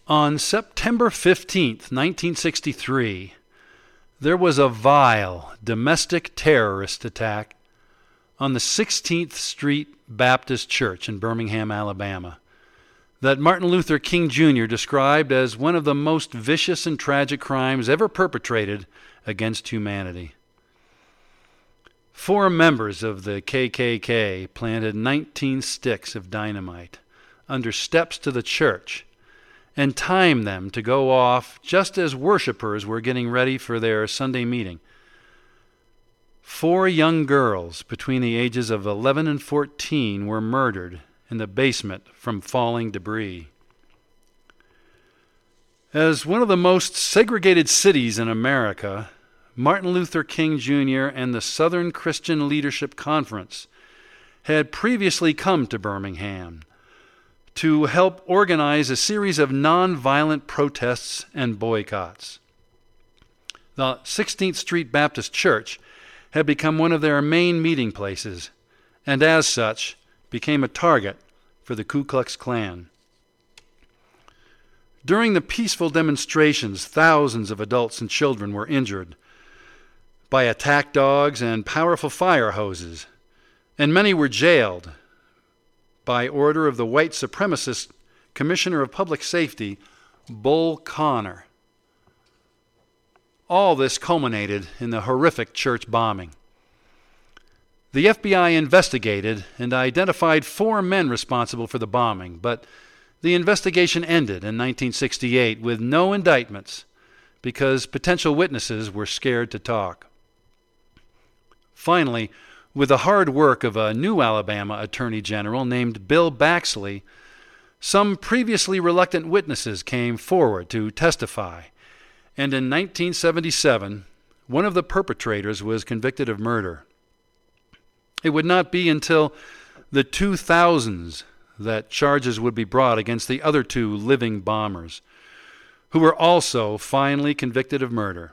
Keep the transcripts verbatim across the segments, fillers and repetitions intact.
On September fifteenth, nineteen sixty-three, there was a vile domestic terrorist attack on the sixteenth Street Baptist Church in Birmingham, Alabama, that Martin Luther King Junior described as one of the most vicious and tragic crimes ever perpetrated against humanity. Four members of the K K K planted nineteen sticks of dynamite under steps to the church and timed them to go off just as worshipers were getting ready for their Sunday meeting. Four young girls between the ages of eleven and fourteen were murdered in the basement from falling debris. As one of the most segregated cities in America, Martin Luther King Junior and the Southern Christian Leadership Conference had previously come to Birmingham to help organize a series of nonviolent protests and boycotts. The sixteenth Street Baptist Church had become one of their main meeting places, and as such became a target for the Ku Klux Klan. During the peaceful demonstrations, thousands of adults and children were injured by attack dogs and powerful fire hoses, and many were jailed by order of the white supremacist Commissioner of Public Safety, Bull Connor. All this culminated in the horrific church bombing. The F B I investigated and identified four men responsible for the bombing, but the investigation ended in nineteen sixty-eight with no indictments because potential witnesses were scared to talk. Finally, with the hard work of a new Alabama Attorney General named Bill Baxley, some previously reluctant witnesses came forward to testify, and in nineteen seventy-seven, one of the perpetrators was convicted of murder. It would not be until the two thousands that charges would be brought against the other two living bombers, who were also finally convicted of murder.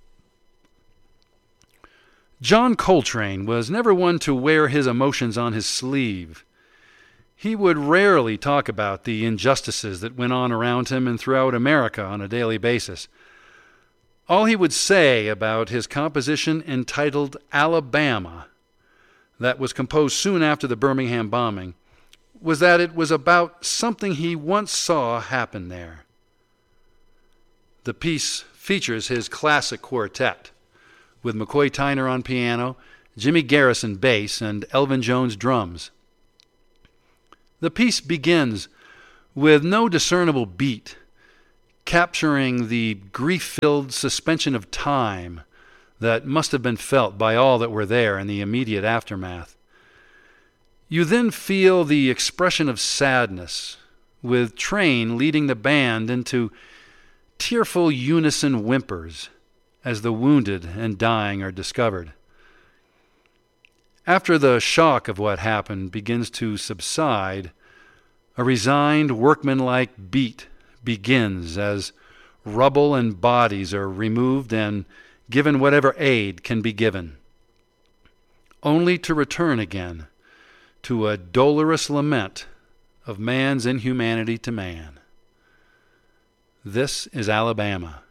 John Coltrane was never one to wear his emotions on his sleeve. He would rarely talk about the injustices that went on around him and throughout America on a daily basis. All he would say about his composition entitled Alabama, that was composed soon after the Birmingham bombing, was that it was about something he once saw happen there. The piece features his classic quartet, with McCoy Tyner on piano, Jimmy Garrison bass, and Elvin Jones drums. The piece begins with no discernible beat, capturing the grief-filled suspension of time that must have been felt by all that were there in the immediate aftermath. You then feel the expression of sadness, with Train leading the band into tearful unison whimpers as the wounded and dying are discovered. After the shock of what happened begins to subside, a resigned, workmanlike beat begins as rubble and bodies are removed and given whatever aid can be given, only to return again to a dolorous lament of man's inhumanity to man. This is Alabama.